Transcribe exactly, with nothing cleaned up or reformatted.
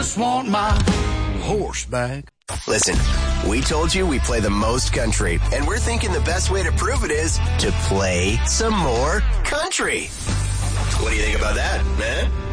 Just want my horse back. Listen, we told you we play the most country, and we're thinking the best way to prove it is to play some more country. What do you think about that, man?